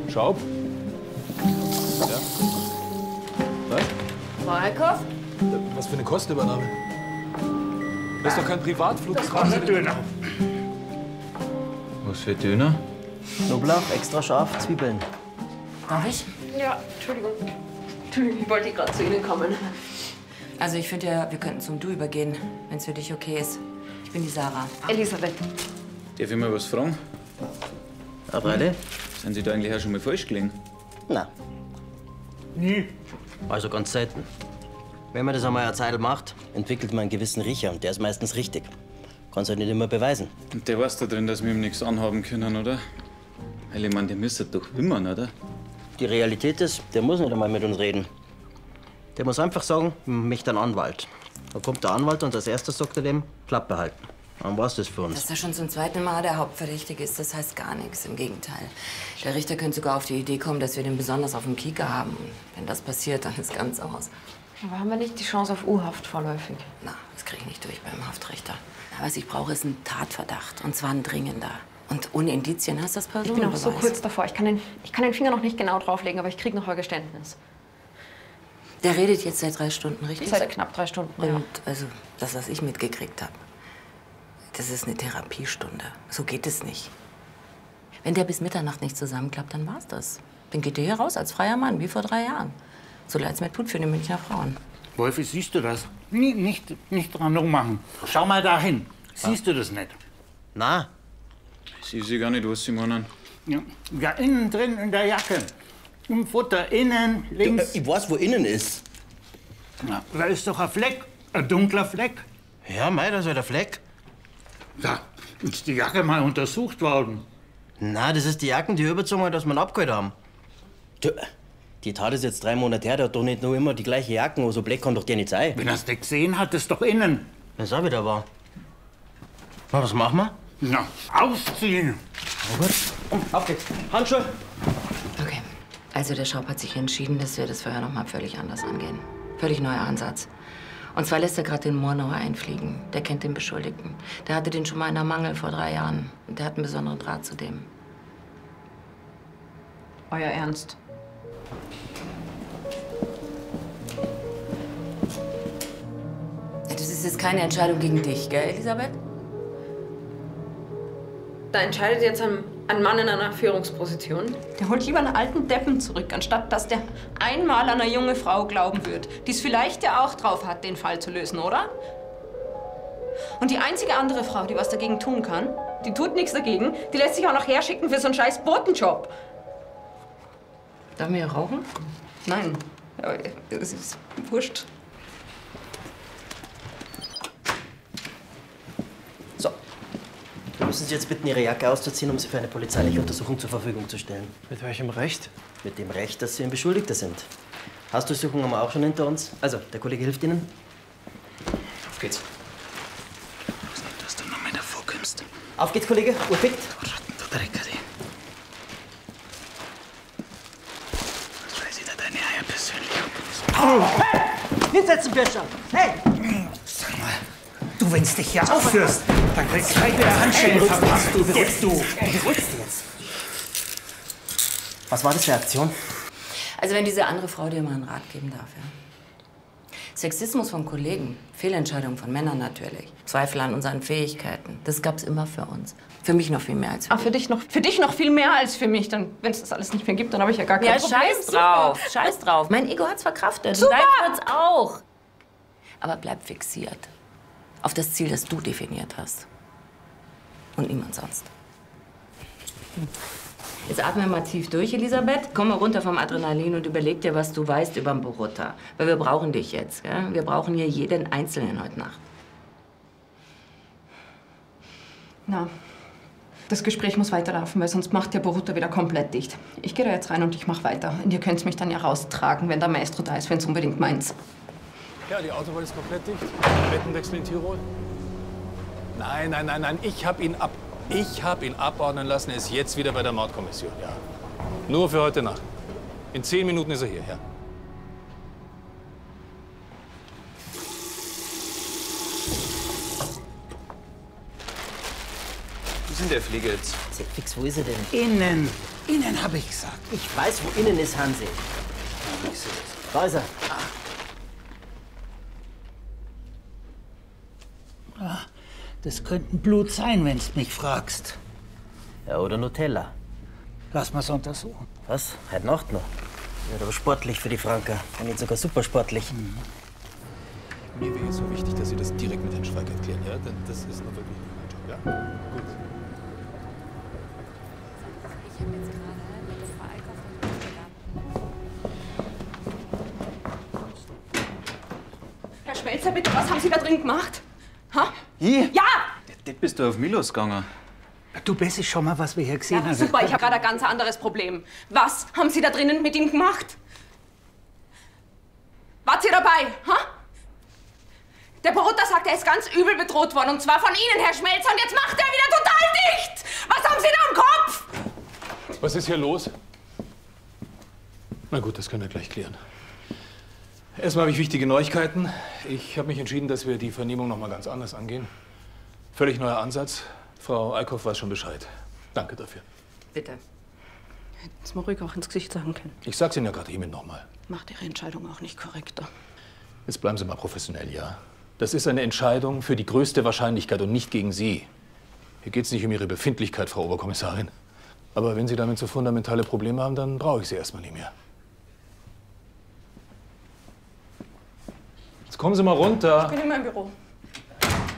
Schaub? Ja. Was? Frau Eickhoff? Was für eine Kostenübernahme? Das ist doch kein Privatflug. Das war ein Döner. Was für Döner? Knoblauch, extra scharf, Zwiebeln. Darf ich? Ja, Entschuldigung. Entschuldigung, ich wollte gerade zu Ihnen kommen. Also ich finde ja, wir könnten zum Du übergehen, wenn es für dich okay ist. Ich bin die Sarah. Elisabeth. Darf ich mal was fragen? Aber alle? Sind Sie da eigentlich auch schon mal falsch gelegen? Na, Nie. also ganz selten. Wenn man das einmal eine Zeit macht, entwickelt man einen gewissen Riecher und der ist meistens richtig. Kann's halt nicht immer beweisen. Und der weiß da drin, dass wir ihm nichts anhaben können, oder? Weil ich meine, der müsste doch wimmern, oder? Die Realität ist, der muss nicht einmal mit uns reden. Der muss einfach sagen, mich dann Anwalt. Dann kommt der Anwalt und als erstes sagt er dem, Klappe halten. Dann war's das für uns. Dass er schon zum zweiten Mal der Hauptverdächtige ist, das heißt gar nichts. Im Gegenteil. Der Richter könnte sogar auf die Idee kommen, dass wir den besonders auf dem Kieker haben. Wenn das passiert, dann ist ganz aus. Aber haben wir nicht die Chance auf U-Haft vorläufig? Na, das kriege ich nicht durch beim Haftrichter. Was ich brauche, ist ein Tatverdacht. Und zwar ein dringender. Und ohne Indizien heißt das Ich bin Personenbeweis. auch so kurz davor. Ich kann den Finger noch nicht genau drauflegen, aber ich kriege noch euer Geständnis. Der redet jetzt seit 3 Stunden, richtig? Seit knapp 3 Stunden, ja. Und also, das, was ich mitgekriegt habe, das ist eine Therapiestunde. So geht es nicht. Wenn der bis Mitternacht nicht zusammenklappt, dann war's das. Dann geht der hier raus als freier Mann, wie vor 3 Jahren. So leid's mir tut für die Münchner Frauen. Wolfi, siehst du das? Nicht dran rummachen. Schau mal dahin. Siehst du das nicht? Na, Ich sehe gar nicht, was Sie meinen. Ja, innen drin in der Jacke. Im Futter, innen, links. ich weiß, wo innen ist. Ja, da ist doch ein Fleck. Ein dunkler Fleck. Ja, mei, da ist ja der Fleck. Da ist die Jacke mal untersucht worden. Na, das ist die Jacken, die überzogen hat, dass wir ihn abgeholt haben. Du, die Tat ist jetzt 3 Monate her, der hat doch nicht nur immer die gleiche Jacken, so black kann doch der nicht sein. Wenn er es nicht gesehen hat, ist doch innen. Wenn es auch wieder war. Na, was machen wir? Na, ausziehen. Auf geht's. Handschuhe. Okay. Also der Schaub hat sich entschieden, dass wir das Verhör noch mal völlig anders angehen. Völlig neuer Ansatz. Und zwar lässt er gerade den Murnauer einfliegen. Der kennt den Beschuldigten. Der hatte den schon mal in der Mangel vor 3 Jahren. Und der hat einen besonderen Draht zu dem. Euer Ernst? Das ist jetzt keine Entscheidung gegen dich, gell, Elisabeth? Da entscheidet jetzt ein Mann in einer Führungsposition. Der holt lieber einen alten Deppen zurück, anstatt dass der einmal an eine junge Frau glauben wird, die es vielleicht ja auch drauf hat, den Fall zu lösen, oder? Und die einzige andere Frau, die was dagegen tun kann, die tut nichts dagegen, die lässt sich auch noch herschicken für so einen scheiß Botenjob. Darf mir rauchen? Nein, aber es ist wurscht. So. Wir müssen Sie jetzt bitten, Ihre Jacke auszuziehen, um sie für eine polizeiliche Untersuchung zur Verfügung zu stellen. Mit welchem Recht? Mit dem Recht, dass Sie ein Beschuldigter sind. Hausdurchsuchung haben wir auch schon hinter uns. Also, der Kollege hilft Ihnen. Auf geht's. Dass du noch mal davor kommst. Auf geht's, Kollege. Urpickt. Ratten, du Dreckeri. Was weiß ich da deine Eier persönlich? Hinsetzen, Birscher. Hey! Sag mal, du, wenn's dich hier aufführst, dann kriegst du gleich wieder Handschellen verpasst, du Depp, du. Beruhigst jetzt. Was war das für eine Aktion? Also wenn diese andere Frau dir mal einen Rat geben darf, ja. Sexismus von Kollegen, Fehlentscheidungen von Männern natürlich, Zweifel an unseren Fähigkeiten, das gab's immer für uns. Für mich noch viel mehr als für Ach, für dich noch viel mehr als für mich. Dann, wenn es das alles nicht mehr gibt, dann habe ich ja gar kein Ja, Problem. scheiß drauf, scheiß drauf. Mein Ego hat's verkraftet. Super. Dein wird's auch. Aber bleib fixiert auf das Ziel, das du definiert hast. Und niemand sonst. Jetzt atme mal tief durch, Elisabeth. Komm mal runter vom Adrenalin und überleg dir, was du weißt über den Borutta. Weil wir brauchen dich jetzt. Gell? Wir brauchen hier jeden Einzelnen heute Nacht. Na, das Gespräch muss weiterlaufen, weil sonst macht der Borutta wieder komplett dicht. Ich gehe da jetzt rein und ich mache weiter. Und ihr könnt mich dann ja raustragen, wenn der Maestro da ist, wenn es unbedingt meins. Ja, die Autobahn ist komplett dicht. Bettenwechsel in Tirol. Nein, nein, nein, nein. Ich habe ihn abordnen lassen. Er ist jetzt wieder bei der Mordkommission, ja. Nur für heute Nacht. In 10 Minuten ist er hier, ja. Wo ist denn der Pfleger jetzt? Sag fix, wo ist er denn? Innen. Innen, habe ich gesagt. Ich weiß, wo innen ist, Hansi. Da ist er. Das könnte ein Blut sein, wenn du mich fragst. Ja, oder Nutella. Lass mal's untersuchen. Was? Heute Nacht noch? Wird aber sportlich für die Franka. Wenn nicht sogar super sportlich. Mir wäre es so wichtig, dass Sie das direkt mit Herrn Schweigert klären, ja? Denn das ist noch wirklich mein Job, ja? Gut. Ich habe jetzt gerade mit der Frau Eickhoff Herr Schmelzer, bitte, was haben Sie da drin gemacht? Ha? Ich? Ja! Der Depp bist du auf mich losgegangen. Du besser schon mal, was wir hier gesehen haben. Super, ich habe gerade ein ganz anderes Problem. Was haben Sie da drinnen mit ihm gemacht? Wart ihr dabei? Ha? Der Borutta sagt, er ist ganz übel bedroht worden. Und zwar von Ihnen, Herr Schmelzer. Und jetzt macht er wieder total dicht. Was haben Sie da im Kopf? Was ist hier los? Na gut, das können wir gleich klären. Erstmal habe ich wichtige Neuigkeiten. Ich habe mich entschieden, dass wir die Vernehmung noch mal ganz anders angehen. Völlig neuer Ansatz. Frau Eickhoff weiß schon Bescheid. Danke dafür. Bitte. Hätten Sie mal ruhig auch ins Gesicht sagen können. Ich sag's Ihnen ja gerade hiermit noch mal. Macht Ihre Entscheidung auch nicht korrekter. Jetzt bleiben Sie mal professionell, ja? Das ist eine Entscheidung für die größte Wahrscheinlichkeit und nicht gegen Sie. Hier geht's nicht um Ihre Befindlichkeit, Frau Oberkommissarin. Aber wenn Sie damit so fundamentale Probleme haben, dann brauche ich Sie erstmal nicht mehr. Jetzt kommen Sie mal runter. Ich bin in meinem Büro.